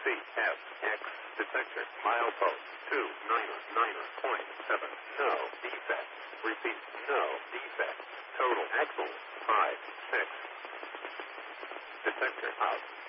CFX detector. Milepost 299.7. No defect. Repeat, no defect. Total axle 5, 6. Detector out.